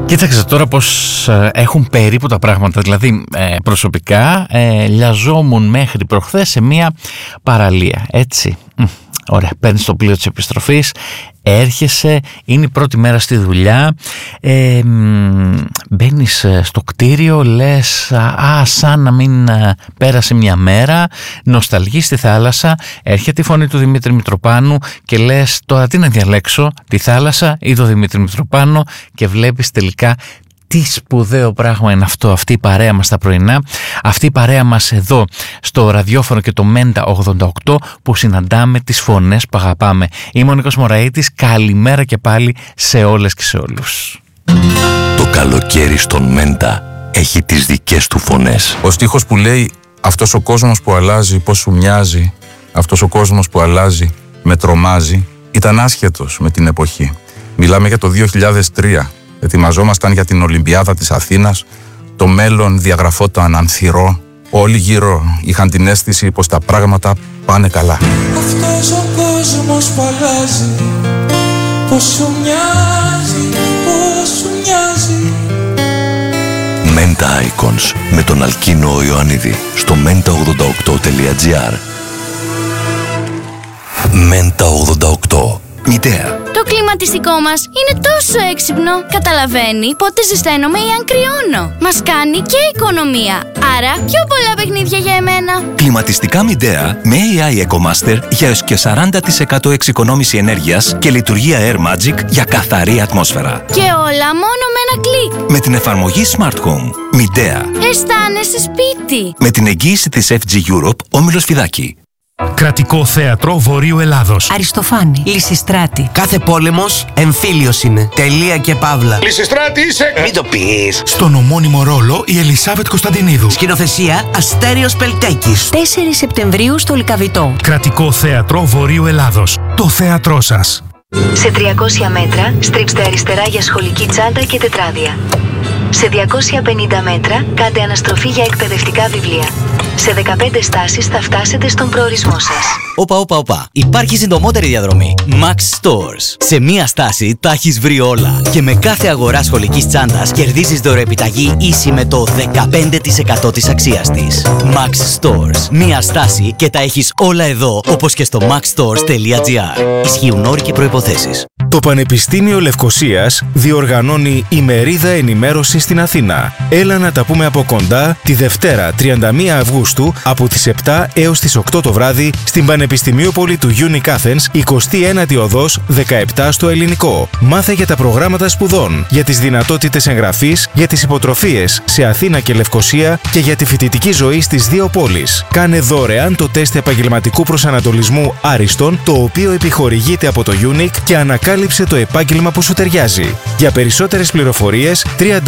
Κοίταξε τώρα πως έχουν περίπου τα πράγματα. Δηλαδή προσωπικά λιαζόμουν μέχρι προχθές σε μια παραλία, έτσι. Ωραία, παίρνεις το πλοίο της επιστροφής, έρχεσαι, είναι η πρώτη μέρα στη δουλειά, μπαίνεις στο κτίριο, λες σαν να μην πέρασε μια μέρα, νοσταλγείς στη θάλασσα, έρχεται η φωνή του Δημήτρη Μητροπάνου και λες τώρα τι να διαλέξω, τη θάλασσα ή το Δημήτρη Μητροπάνου, και βλέπεις τελικά τι σπουδαίο πράγμα είναι αυτό, αυτή η παρέα μας τα πρωινά, αυτή η παρέα μας εδώ στο ραδιόφωνο και το Μέντα 88 που συναντάμε τις φωνές που αγαπάμε. Είμαι ο Νίκος Μωραΐτης, καλημέρα και πάλι σε όλες και σε όλους. Το καλοκαίρι στον Μέντα έχει τις δικές του φωνές. Ο στίχος που λέει «Αυτός ο κόσμος που αλλάζει πώς σου μοιάζει, αυτός ο κόσμος που αλλάζει με τρομάζει» ήταν άσχετος με την εποχή. Μιλάμε για το 2003. Ετοιμαζόμασταν για την Ολυμπιάδα της Αθήνας. Το μέλλον διαγραφόταν ανθυρό. Όλοι γύρω είχαν την αίσθηση πως τα πράγματα πάνε καλά. Αυτός ο κόσμος που αλλάζει, πώς σου μοιάζει, πώς σου μοιάζει. Μέντα Icons με τον Αλκίνο Ιωαννίδη στο menta88.gr. Μέντα 88. Μητέα. Το κλιματιστικό μας είναι τόσο έξυπνο. Καταλαβαίνει πότε ζεσταίνομαι ή αν κρυώνω. Μας κάνει και οικονομία. Άρα πιο πολλά παιχνίδια για εμένα. Κλιματιστικά Μητέα με AI EcoMaster για έως και 40% εξοικονόμηση ενέργειας και λειτουργία Air Magic για καθαρή ατμόσφαιρα. Και όλα μόνο με ένα κλικ. Με την εφαρμογή Smart Home. Μητέα. Αισθάνεσαι σπίτι. Με την εγγύηση της FG Europe, Όμιλος Φιδάκη. Κρατικό Θέατρο Βορείου Ελλάδος. Αριστοφάνη. Λυσιστράτη. Κάθε πόλεμος εμφύλιος είναι. Τελεία και παύλα. Λυσιστράτη είσαι! Μην το πεις. Στον ομώνυμο ρόλο η Ελισάβετ Κωνσταντινίδου. Σκηνοθεσία Αστέριος Πελτέκης. 4 Σεπτεμβρίου στο Λυκαβητό. Κρατικό Θέατρο Βορείου Ελλάδος. Το θέατρό σας. Σε 300 μέτρα στρίψτε αριστερά για σχολική τσάντα και τετράδια. Σε 250 μέτρα κάντε αναστροφή για εκπαιδευτικά βιβλία. Σε 15 στάσεις θα φτάσετε στον προορισμό σας. Όπα. Υπάρχει συντομότερη διαδρομή. Max Stores. Σε μία στάση τα έχεις βρει όλα. Και με κάθε αγορά σχολικής τσάντας κερδίζεις δωρεοεπιταγή ίση με το 15% της αξίας της. Max Stores. Μία στάση και τα έχεις όλα εδώ, όπως και στο maxstores.gr. Ισχύουν όροι και προϋποθέσεις. Το Πανεπιστήμιο Λευκωσίας διοργανώνει ημερίδα ενημέρωση στην Αθήνα. Έλα να τα πούμε από κοντά τη Δευτέρα 31 Αυγούστου από τις 7 έως τις 8 το βράδυ στην Πανεπιστημιόπολη του Unique Athens, 29η οδός 17 στο Ελληνικό. Μάθε για τα προγράμματα σπουδών, για τις δυνατότητες εγγραφής, για τις υποτροφίες σε Αθήνα και Λευκωσία και για τη φοιτητική ζωή στις δύο πόλεις. Κάνε δωρεάν το τεστ επαγγελματικού προσανατολισμού Άριστον, το οποίο επιχορηγείται από το Unique, και ανακάλυψε το επάγγελμα που σου ταιριάζει. Για περισσότερες πληροφορίες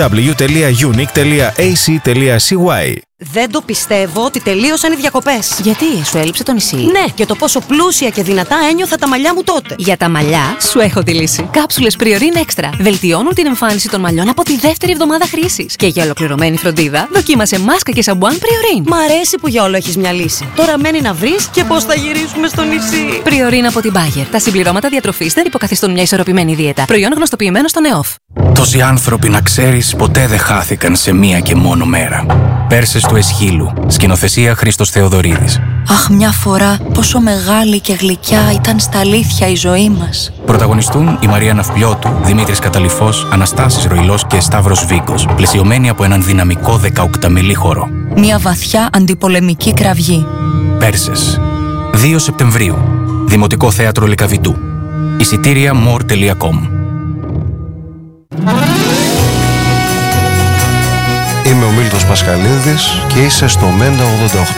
www.unique.ac.cy. Δεν το πιστεύω ότι τελείωσαν οι διακοπές. Γιατί, σου έλειψε το νησί? Ναι, και το πόσο πλούσια και δυνατά ένιωθα τα μαλλιά μου τότε. Για τα μαλλιά, σου έχω τη λύση. Κάψουλες Priorin Extra. Βελτιώνουν την εμφάνιση των μαλλιών από τη δεύτερη εβδομάδα χρήσης. Και για ολοκληρωμένη φροντίδα, δοκίμασε μάσκα και σαμπουάν Priorin. Μ' αρέσει που για όλο έχεις μια λύση. Τώρα μένει να βρεις και πώς θα γυρίσουμε στο νησί. Priorin από την Bayer. Τα συμπληρώματα διατροφής δεν υποκαθιστούν μια ισορροπημένη δίαιτα. Προϊόν γνωστοποιημένο στο ΝΕΟΦ. Τόσοι άνθρωποι, να ξέρεις, ποτέ δεν χάθηκαν σε μία και μόνο μέρα. Πέρσες του Εσχύλου. Σκηνοθεσία Χρήστος Θεοδωρίδης. Αχ, μια φορά πόσο μεγάλη και γλυκιά ήταν στα αλήθεια η ζωή μας. Πρωταγωνιστούν η Μαρία Ναυπλιώτου, Δημήτρης Καταλυφός, Αναστάσης Ροϊλός και Σταύρος Βίκος, πλαισιωμένοι από έναν δυναμικό 18μηλή χώρο. Μια βαθιά αντιπολεμική κραυγή. Πέρσες. 2 Σεπτεμβρίου. Δημοτικό Θέατρο Λυκαβητού. Εισιτήρια more.com. Είμαι ο Μίλτος Πασχαλίδης και είσαι στο Μέντα 88.